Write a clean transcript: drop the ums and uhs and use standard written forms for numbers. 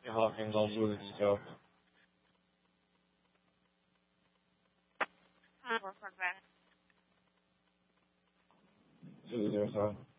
你好，很高速的机交。 我说呗。 493。